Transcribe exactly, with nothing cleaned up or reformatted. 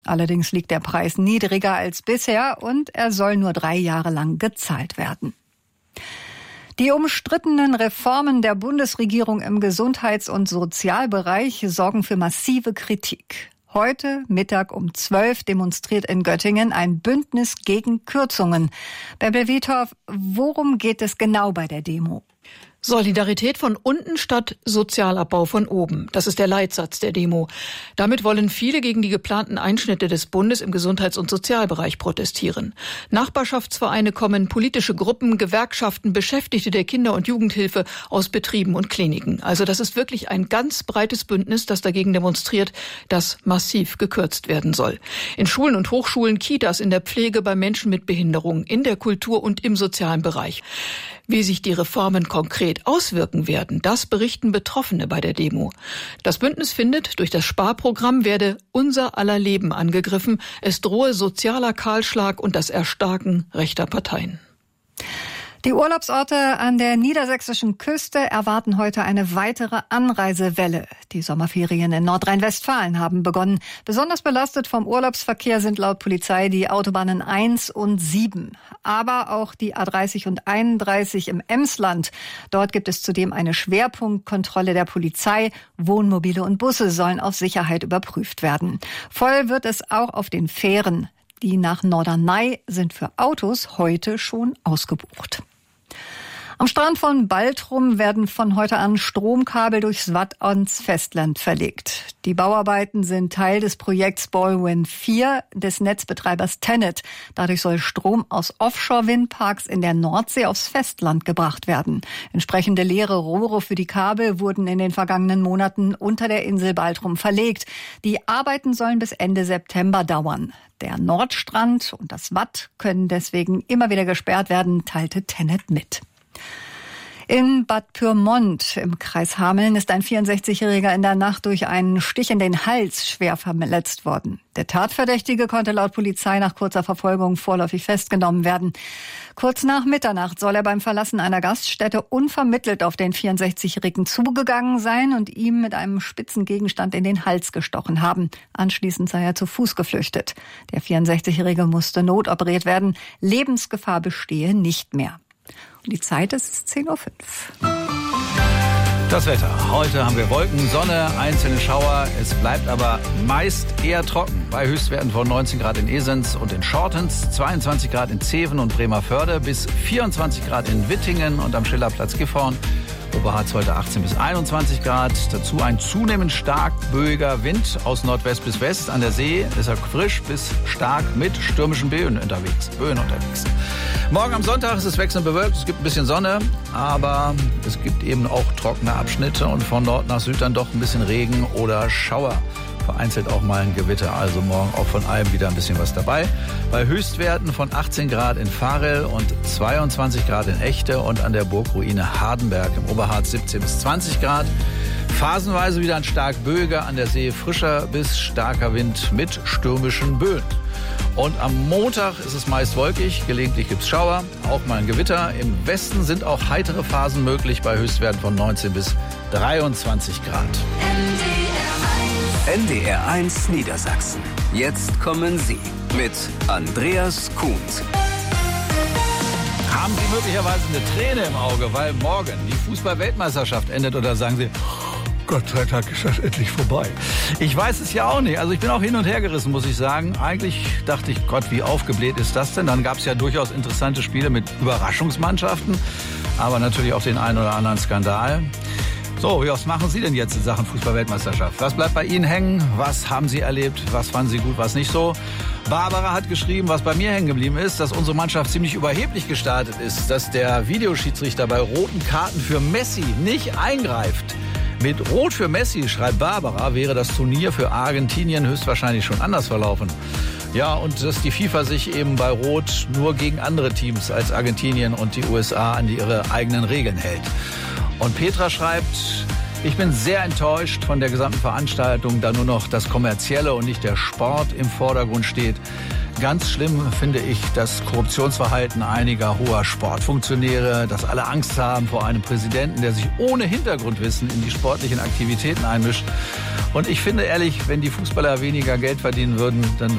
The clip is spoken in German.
Allerdings liegt der Preis niedriger als bisher und er soll nur drei Jahre lang gezahlt werden. Die umstrittenen Reformen der Bundesregierung im Gesundheits- und Sozialbereich sorgen für massive Kritik. Heute Mittag um zwölf demonstriert in Göttingen ein Bündnis gegen Kürzungen. Bärbel Wiedhoff, worum geht es genau bei der Demo? Solidarität von unten statt Sozialabbau von oben. Das ist der Leitsatz der Demo. Damit wollen viele gegen die geplanten Einschnitte des Bundes im Gesundheits- und Sozialbereich protestieren. Nachbarschaftsvereine kommen, politische Gruppen, Gewerkschaften, Beschäftigte der Kinder- und Jugendhilfe aus Betrieben und Kliniken. Also das ist wirklich ein ganz breites Bündnis, das dagegen demonstriert, dass massiv gekürzt werden soll. In Schulen und Hochschulen, Kitas, in der Pflege, bei Menschen mit Behinderung, in der Kultur und im sozialen Bereich. Wie sich die Reformen konkret auswirken werden, das berichten Betroffene bei der Demo. Das Bündnis findet, durch das Sparprogramm werde unser aller Leben angegriffen. Es drohe sozialer Kahlschlag und das Erstarken rechter Parteien. Die Urlaubsorte an der niedersächsischen Küste erwarten heute eine weitere Anreisewelle. Die Sommerferien in Nordrhein-Westfalen haben begonnen. Besonders belastet vom Urlaubsverkehr sind laut Polizei die Autobahnen eins und sieben. Aber auch die A dreißig und einunddreißig im Emsland. Dort gibt es zudem eine Schwerpunktkontrolle der Polizei. Wohnmobile und Busse sollen auf Sicherheit überprüft werden. Voll wird es auch auf den Fähren. Die nach Norderney sind für Autos heute schon ausgebucht. Am Strand von Baltrum werden von heute an Stromkabel durchs Watt ans Festland verlegt. Die Bauarbeiten sind Teil des Projekts BallWin vier des Netzbetreibers TenneT. Dadurch soll Strom aus Offshore-Windparks in der Nordsee aufs Festland gebracht werden. Entsprechende leere Rohre für die Kabel wurden in den vergangenen Monaten unter der Insel Baltrum verlegt. Die Arbeiten sollen bis Ende September dauern. Der Nordstrand und das Watt können deswegen immer wieder gesperrt werden, teilte TenneT mit. In Bad Pyrmont im Kreis Hameln ist ein vierundsechzigjähriger in der Nacht durch einen Stich in den Hals schwer verletzt worden. Der Tatverdächtige konnte laut Polizei nach kurzer Verfolgung vorläufig festgenommen werden. Kurz nach Mitternacht soll er beim Verlassen einer Gaststätte unvermittelt auf den vierundsechzigjährigen zugegangen sein und ihm mit einem spitzen Gegenstand in den Hals gestochen haben. Anschließend sei er zu Fuß geflüchtet. Der vierundsechzigjährige musste notoperiert werden. Lebensgefahr bestehe nicht mehr. Und die Zeit ist zehn Uhr fünf. Das Wetter. Heute haben wir Wolken, Sonne, einzelne Schauer. Es bleibt aber meist eher trocken. Bei Höchstwerten von neunzehn Grad in Esens und in Schortens, zweiundzwanzig Grad in Zeven und Bremerförde, bis vierundzwanzig Grad in Wittingen und am Schillerplatz Gifhorn. Oberharz heute achtzehn bis einundzwanzig Grad. Dazu ein zunehmend stark böiger Wind aus Nordwest bis West. An der See ist er frisch bis stark mit stürmischen Böen unterwegs. Böen unterwegs. Morgen am Sonntag ist es wechselnd bewölkt. Es gibt ein bisschen Sonne, aber es gibt eben auch trockene Abschnitte und von Nord nach Süd dann doch ein bisschen Regen oder Schauer. Vereinzelt auch mal ein Gewitter, also morgen auch von allem wieder ein bisschen was dabei. Bei Höchstwerten von achtzehn Grad in Varel und zweiundzwanzig Grad in Echte und an der Burgruine Hardenberg. Im Oberharz siebzehn bis zwanzig Grad. Phasenweise wieder ein stark böiger, an der See frischer bis starker Wind mit stürmischen Böen. Und am Montag ist es meist wolkig, gelegentlich gibt es Schauer, auch mal ein Gewitter. Im Westen sind auch heitere Phasen möglich bei Höchstwerten von neunzehn bis dreiundzwanzig Grad. N D R eins Niedersachsen. Jetzt kommen Sie mit Andreas Kuhns. Haben Sie möglicherweise eine Träne im Auge, weil morgen die Fußball-Weltmeisterschaft endet, oder sagen Sie, Gott sei Dank ist das endlich vorbei? Ich weiß es ja auch nicht. Also ich bin auch hin und her gerissen, muss ich sagen. Eigentlich dachte ich, Gott, wie aufgebläht ist das denn? Dann gab es ja durchaus interessante Spiele mit Überraschungsmannschaften, aber natürlich auch den einen oder anderen Skandal. So, was machen Sie denn jetzt in Sachen Fußball-Weltmeisterschaft? Was bleibt bei Ihnen hängen? Was haben Sie erlebt? Was fanden Sie gut, was nicht so? Barbara hat geschrieben, was bei mir hängen geblieben ist, dass unsere Mannschaft ziemlich überheblich gestartet ist, dass der Videoschiedsrichter bei roten Karten für Messi nicht eingreift. Mit Rot für Messi, schreibt Barbara, wäre das Turnier für Argentinien höchstwahrscheinlich schon anders verlaufen. Ja, und dass die FIFA sich eben bei Rot nur gegen andere Teams als Argentinien und die U S A an ihre eigenen Regeln hält. Und Petra schreibt, ich bin sehr enttäuscht von der gesamten Veranstaltung, da nur noch das Kommerzielle und nicht der Sport im Vordergrund steht. Ganz schlimm finde ich das Korruptionsverhalten einiger hoher Sportfunktionäre, dass alle Angst haben vor einem Präsidenten, der sich ohne Hintergrundwissen in die sportlichen Aktivitäten einmischt. Und ich finde ehrlich, wenn die Fußballer weniger Geld verdienen würden, dann